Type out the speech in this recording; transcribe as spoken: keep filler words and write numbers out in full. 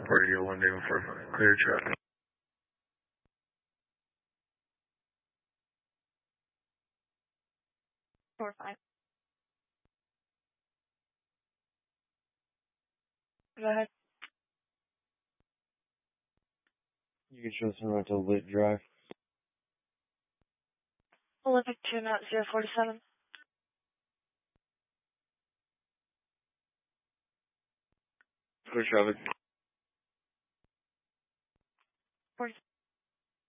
Radio one day before clear traffic. Four five. Go ahead. You can show some rental lit drive. Olympic two not zero forty seven. Clear traffic. Forty